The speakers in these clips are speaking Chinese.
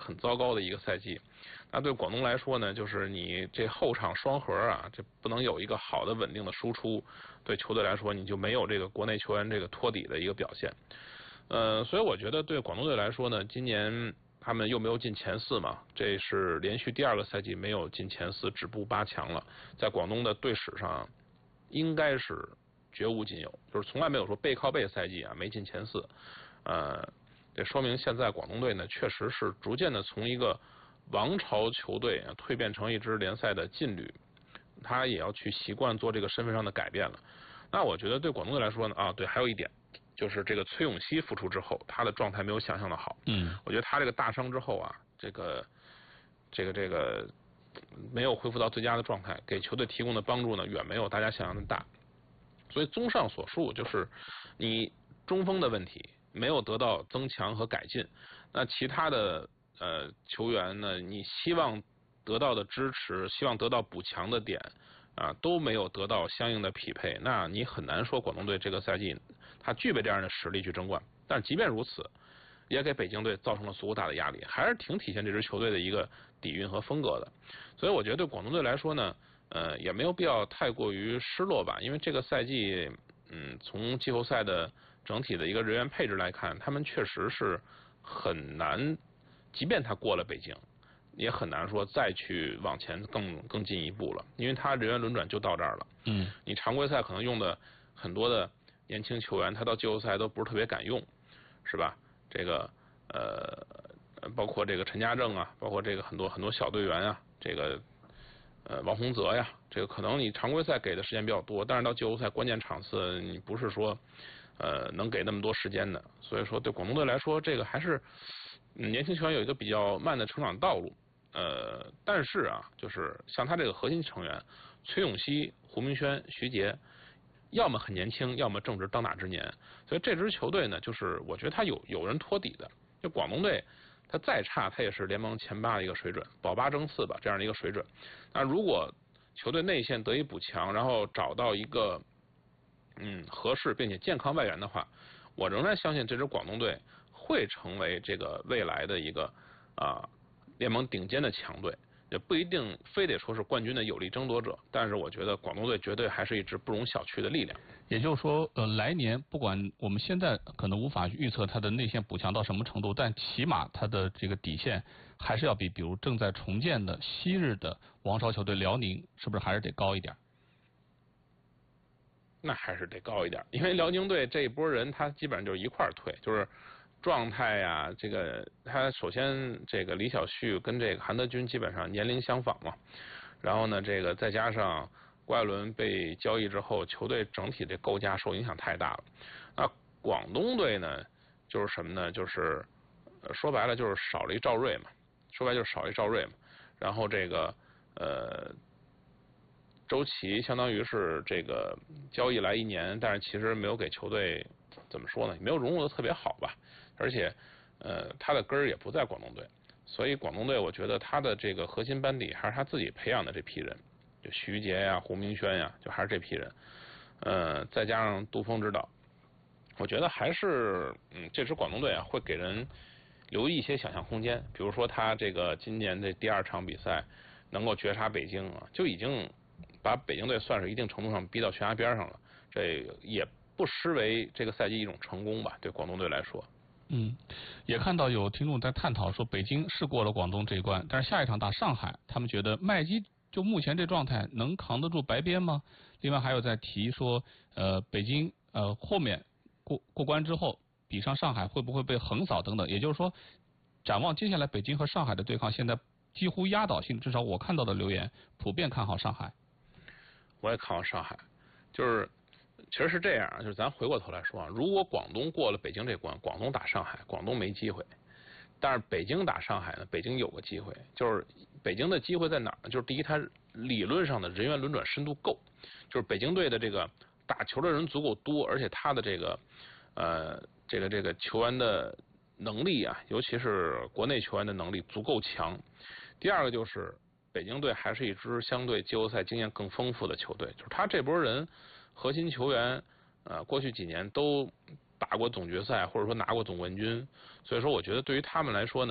很糟糕的一个赛季。那对广东来说呢，就是你这后场双核啊，这不能有一个好的稳定的输出，对球队来说你就没有这个国内球员这个托底的一个表现。所以我觉得对广东队来说呢，今年他们又没有进前4嘛，这是连续第2个赛季没有进前4，止步8强了，在广东的队史上应该是绝无仅有，就是从来没有说背靠背赛季啊没进前4。这说明现在广东队呢确实是逐渐的从一个王朝球队蜕变成一支联赛的劲旅，他也要去习惯做这个身份上的改变了。那我觉得对广东队来说呢，对，还有一点就是这个崔永熙复出之后，他的状态没有想象的好。我觉得他这个大伤之后啊，这个没有恢复到最佳的状态，给球队提供的帮助呢远没有大家想象的大。所以综上所述，就是你中锋的问题没有得到增强和改进，那其他的球员呢，你希望得到的支持，希望得到补强的点都没有得到相应的匹配，那你很难说广东队这个赛季他具备这样的实力去争冠。但即便如此，也给北京队造成了足够大的压力，还是挺体现这支球队的一个底蕴和风格的。所以我觉得对广东队来说呢，也没有必要太过于失落吧，因为这个赛季从季后赛的整体的一个人员配置来看，他们确实是很难，即便他过了北京，也很难说再去往前更进一步了，因为他人员轮转就到这儿了。你常规赛可能用的很多的年轻球员，他到季后赛都不是特别敢用，是吧？这个包括这个陈家正啊，包括这个很多小队员啊，这个王洪泽呀，这个可能你常规赛给的时间比较多，但是到季后赛关键场次你不是说能给那么多时间的。所以说对广东队来说，这个还是年轻球员有一个比较慢的成长道路。但是啊，就是像他这个核心成员崔永熙、胡明轩、徐杰，要么很年轻，要么正值当打之年，所以这支球队呢，就是我觉得他有人托底的。就广东队，他再差，他也是联盟前8的一个水准，保8争4吧，这样的一个水准。那如果球队内线得以补强，然后找到一个合适并且健康外援的话，我仍然相信这支广东队会成为这个未来的一个联盟顶尖的强队，也不一定非得说是冠军的有力争夺者，但是我觉得广东队绝对还是一支不容小觑的力量。 也就是说，来年不管我们现在可能无法预测他的内线补强到什么程度，但起码他的这个底线还是要比如正在重建的昔日的王朝球队辽宁，是不是还是得高一点？ 那还是得高一点，因为辽宁队这一波人他基本上就是一块儿退，就是状态呀，这个他首先这个李晓旭跟这个韩德君基本上年龄相仿嘛，然后呢这个再加上郭艾伦被交易之后，球队整体的构架受影响太大了。那广东队呢就是什么呢？就是说白了就是少了一赵睿嘛，然后这个周琦相当于是这个交易来1年，但是其实没有给球队怎么说呢，没有融入的特别好吧，而且他的根儿也不在广东队，所以广东队我觉得他的这个核心班底还是他自己培养的这批人，就徐杰呀、胡明轩呀，就还是这批人，再加上杜锋指导，我觉得还是这支广东队啊会给人留一些想象空间，比如说他这个今年的第2场比赛能够绝杀北京啊，就已经把北京队算是一定程度上逼到悬崖边上了，这也不失为这个赛季一种成功吧，对广东队来说。 也看到有听众在探讨说，北京是过了广东这一关，但是下一场打上海，他们觉得麦基就目前这状态能扛得住白边吗？另外还有在提说，北京后面过关之后比上上海会不会被横扫等等，也就是说，展望接下来北京和上海的对抗，现在几乎压倒性，至少我看到的留言普遍看好上海。 我也看好上海，就是其实是这样，就是咱回过头来说啊，如果广东过了北京这关，广东打上海，广东没机会。但是北京打上海呢，北京有个机会，就是北京的机会在哪儿呢？就是第一，它理论上的人员轮转深度够，就是北京队的这个打球的人足够多，而且他的这个球员的能力啊，尤其是国内球员的能力足够强。第二个就是北京队还是一支相对季后赛经验更丰富的球队，就是他这波人核心球员过去几年都打过总决赛，或者说拿过总冠军，所以说我觉得对于他们来说呢，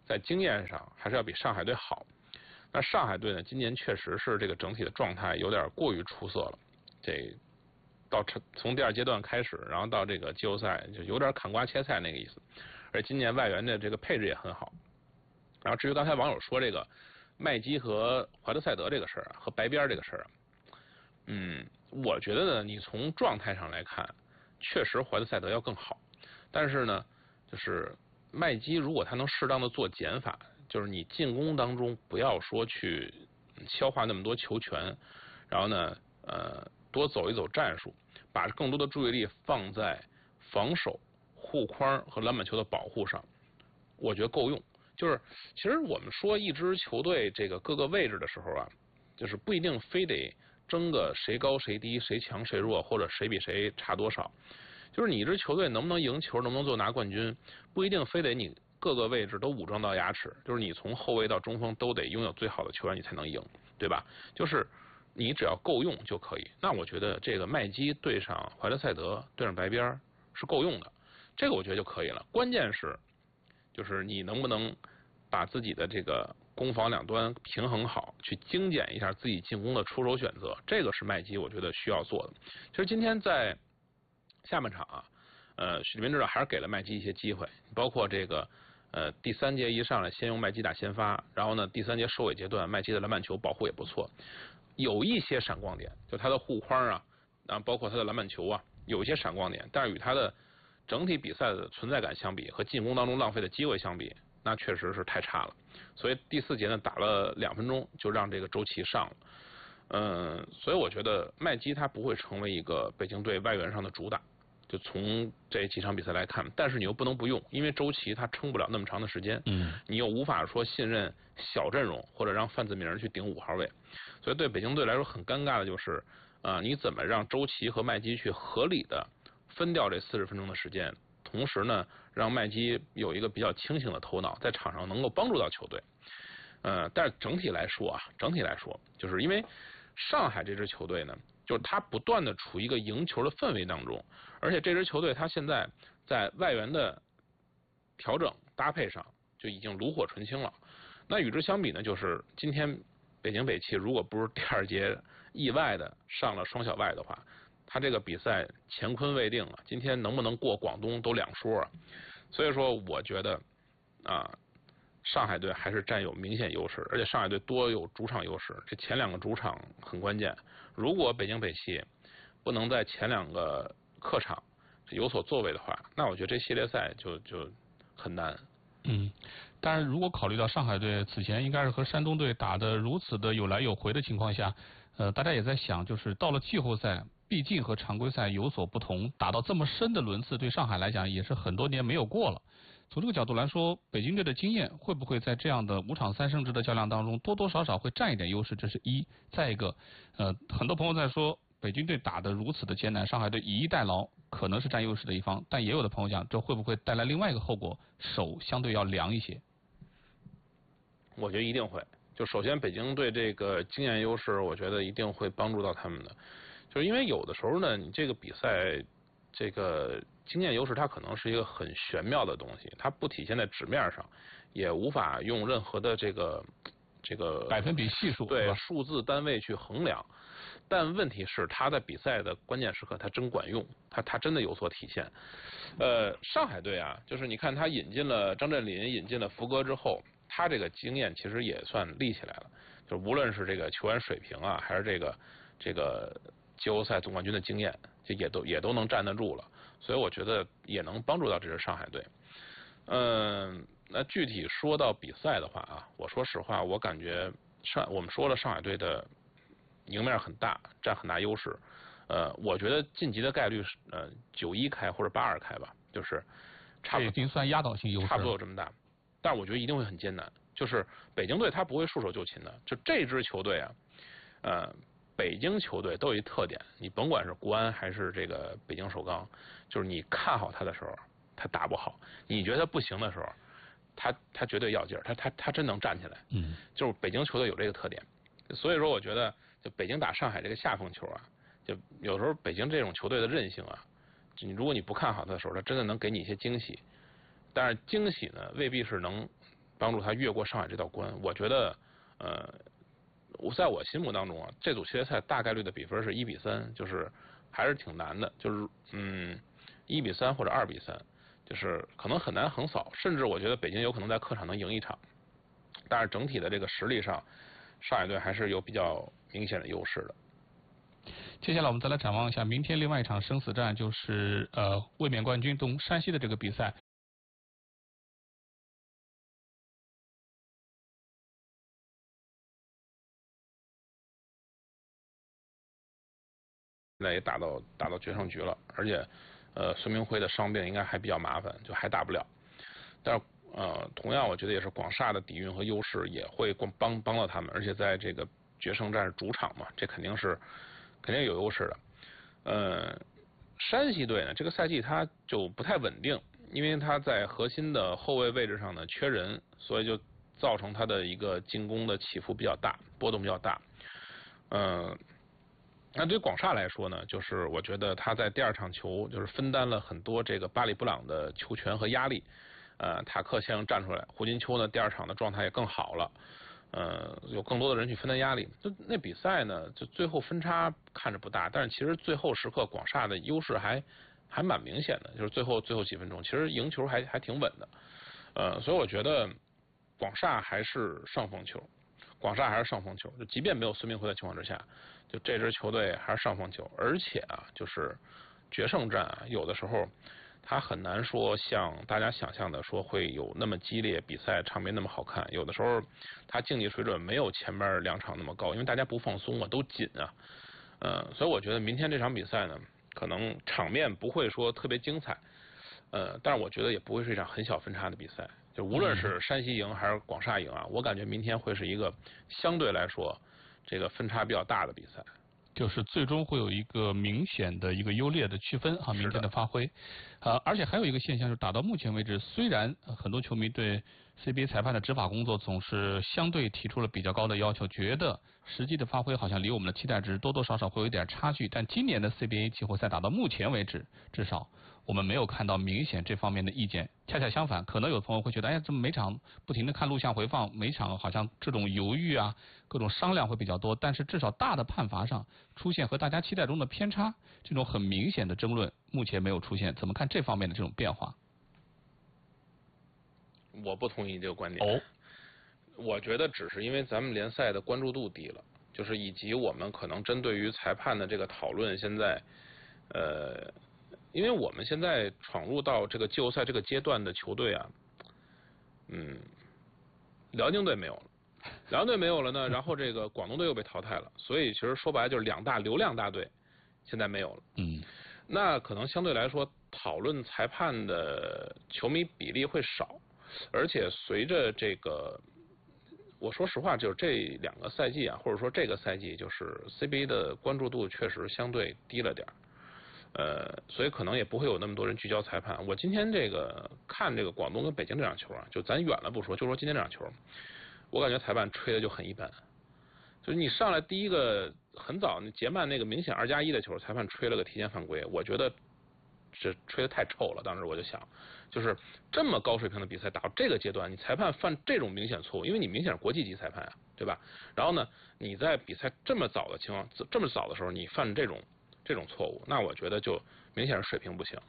在经验上还是要比上海队好。那上海队呢，今年确实是这个整体的状态有点过于出色了，这从第2阶段开始，然后到这个季后赛就有点砍瓜切菜那个意思。而今年外援的这个配置也很好。然后至于刚才网友说这个麦基和怀特塞德这个事儿啊，和白边这个事儿啊，我觉得呢，你从状态上来看，确实怀特塞德要更好。但是呢，就是麦基如果他能适当的做减法，就是你进攻当中不要说去消化那么多球权，然后呢，多走一走战术，把更多的注意力放在防守、护框和篮板球的保护上，我觉得够用。就是其实我们说一支球队这个各个位置的时候啊，就是不一定非得争个谁高谁低、谁强谁弱，或者谁比谁差多少。就是你一支球队能不能赢球，能不能最后拿冠军，不一定非得你各个位置都武装到牙齿，就是你从后卫到中锋都得拥有最好的球员，你才能赢，对吧？就是你只要够用就可以。那我觉得这个麦基对上怀特塞德对上白边是够用的，这个我觉得就可以了。关键是就是你能不能把自己的这个攻防两端平衡好，去精简一下自己进攻的出手选择，这个是麦基我觉得需要做的。其实今天在下半场啊，许立民指导还是给了麦基一些机会，包括这个第3节一上来先用麦基打先发，然后呢第3节收尾阶段麦基的篮板球保护也不错，有一些闪光点，就他的护框啊，包括他的篮板球啊，有一些闪光点，但是与他的整体比赛的存在感相比，和进攻当中浪费的机会相比，那确实是太差了。所以第4节呢打了2分钟就让这个周琦上了，所以我觉得麦基他不会成为一个北京队外援上的主打。就从这几场比赛来看，但是你又不能不用，因为周琦他撑不了那么长的时间，你又无法说信任小阵容或者让范子铭去顶5号位，所以对北京队来说很尴尬的就是你怎么让周琦和麦基去合理的分掉这40分钟的时间，同时呢让麦基有一个比较清醒的头脑，在场上能够帮助到球队。但是整体来说，就是因为上海这支球队呢，就是他不断的处于一个赢球的氛围当中，而且这支球队他现在在外援的调整搭配上就已经炉火纯青了。那与之相比呢，就是今天北京北汽如果不是第2节意外的上了双小外的话，他这个比赛乾坤未定啊，今天能不能过广东都两说啊。所以说我觉得上海队还是占有明显优势，而且上海队多有主场优势，这前2个主场很关键。如果北京北汽不能在前2个客场有所作为的话，那我觉得这系列赛就很难。 当然如果考虑到上海队此前应该是和山东队打得如此的有来有回的情况下，大家也在想，就是到了季后赛，毕竟和常规赛有所不同，打到这么深的轮次，对上海来讲也是很多年没有过了。从这个角度来说，北京队的经验会不会在这样的5场3胜制的较量当中多多少少会占一点优势？这是一。再一个，很多朋友在说北京队打得如此的艰难，上海队以逸待劳可能是占优势的一方，但也有的朋友讲，这会不会带来另外一个后果，手相对要凉一些？ 我觉得一定会。就首先北京队这个经验优势，我觉得一定会帮助到他们的。就是因为有的时候呢，你这个比赛这个经验优势它可能是一个很玄妙的东西，它不体现在纸面上，也无法用任何的这个百分比系数对数字单位去衡量。但问题是他在比赛的关键时刻他真管用，他真的有所体现。上海队啊，就是你看他引进了张镇麟，引进了福格之后，他这个经验其实也算立起来了，就无论是这个球员水平啊，还是这个季后赛总冠军的经验，就也都能站得住了。所以我觉得也能帮助到这支上海队。那具体说到比赛的话啊，我说实话，我感觉我们说了上海队的赢面很大，占很大优势。我觉得晋级的概率是9-1开或者8-2开吧，就是差不多已经算压倒性优势， 差不多有这么大。但是我觉得一定会很艰难，就是北京队他不会束手就擒的。就这支球队啊，北京球队都有一特点，你甭管是国安还是这个北京首钢，就是你看好他的时候他打不好，你觉得他不行的时候他绝对要劲儿，他真能站起来。就是北京球队有这个特点。所以说我觉得就北京打上海这个下风球啊，就有时候北京这种球队的韧性啊，如果你不看好他的时候，他真的能给你一些惊喜。但是惊喜呢未必是能帮助他越过上海这道关。我觉得在我心目当中啊，这组系列赛大概率的比分是1-3，就是还是挺难的，就是1-3或者2-3，就是可能很难横扫，甚至我觉得北京有可能在客场能赢一场，但是整体的这个实力上，上海队还是有比较明显的优势的。 接下来我们再来展望一下明天另外一场生死战，就是卫冕冠军东山西的这个比赛。 现在也打到决胜局了，而且孙铭徽的伤病应该还比较麻烦，就还打不了。但是同样我觉得也是广厦的底蕴和优势也会帮到他们，而且在这个决胜战是主场嘛，这肯定有优势的。山西队呢，这个赛季他就不太稳定，因为他在核心的后卫位置上呢缺人，所以就造成他的一个进攻的起伏比较大，波动比较大。那对于广厦来说呢，就是我觉得他在第2场球就是分担了很多这个巴里布朗的球权和压力。塔克先生站出来，胡金秋呢第2场的状态也更好了。有更多的人去分担压力。就那比赛呢，就最后分差看着不大，但是其实最后时刻广厦的优势还蛮明显的，就是最后几分钟，其实赢球还挺稳的。所以我觉得广厦还是上风球。就即便没有孙铭徽的情况之下，就这支球队还是上风球。而且啊，就是决胜战啊，有的时候他很难说像大家想象的说会有那么激烈，比赛场面那么好看。有的时候他竞技水准没有前面2场那么高，因为大家不放松啊，都紧啊。所以我觉得明天这场比赛呢，可能场面不会说特别精彩，但是我觉得也不会是一场很小分差的比赛。就无论是山西赢还是广厦赢啊，我感觉明天会是一个相对来说这个分差比较大的比赛。 就是最终会有一个明显的一个优劣的区分啊，明天的发挥。而且还有一个现象，就是打到目前为止，虽然很多球迷对 CBA 裁判的执法工作总是相对提出了比较高的要求，觉得实际的发挥好像离我们的期待值多多少少会有一点差距。但今年的 CBA 季后赛打到目前为止，至少我们没有看到明显这方面的意见。恰恰相反，可能有朋友会觉得，哎，这么每场不停的看录像回放，每场好像这种犹豫啊，各种商量会比较多。但是至少大的判罚上出现和大家期待中的偏差，这种很明显的争论目前没有出现。怎么看这方面的这种变化？ 我不同意这个观点。 哦， 我觉得只是因为咱们联赛的关注度低了，就是以及我们可能针对于裁判的这个讨论，现在因为我们现在闯入到这个季后赛这个阶段的球队啊，辽宁队没有了，呢，然后这个广东队又被淘汰了，所以其实说白了就是2大流量大队现在没有了。那可能相对来说讨论裁判的球迷比例会少，而且随着这个，我说实话，就是这2个赛季啊，或者说这个赛季，就是 CBA 的关注度确实相对低了点所以可能也不会有那么多人聚焦裁判。我今天这个看这个广东跟北京这场球啊，就咱远了不说，就说今天这场球，我感觉裁判吹的就很一般。就是你上来第一个很早，你杰曼那个明显2+1的球，裁判吹了个提前犯规，我觉得这吹的太臭了。当时我就想，就是这么高水平的比赛打到这个阶段，你裁判犯这种明显错误，因为你明显是国际级裁判啊，对吧？然后呢，你在比赛这么早的时候，你犯这种错误，那我觉得就明显是水平不行。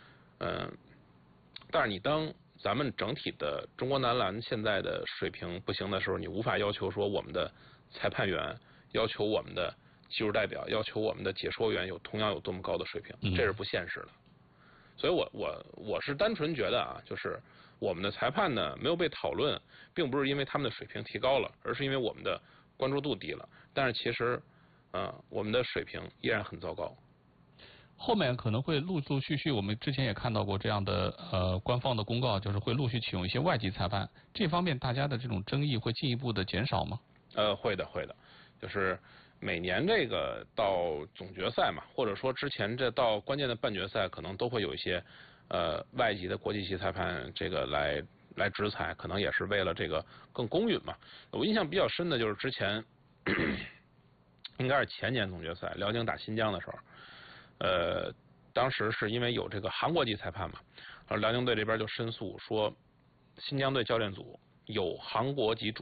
但是你当咱们整体的中国男篮现在的水平不行的时候，你无法要求说我们的裁判员，要求我们的技术代表，要求我们的解说员同样有多么高的水平，这是不现实的。所以我是单纯觉得啊，就是我们的裁判呢没有被讨论，并不是因为他们的水平提高了，而是因为我们的关注度低了。但是其实我们的水平依然很糟糕。 后面可能会陆陆续续，我们之前也看到过这样的官方的公告，就是会陆续启用一些外籍裁判。这方面大家的这种争议会进一步的减少吗？ 会的，就是每年这个到总决赛嘛，或者说之前这到关键的半决赛，可能都会有一些外籍的国际级裁判这个来执裁，可能也是为了这个更公允嘛。我印象比较深的就是之前应该是前年总决赛辽宁打新疆的时候。当时是因为有这个韩国籍裁判嘛，辽宁队这边就申诉说，新疆队教练组有韩国籍主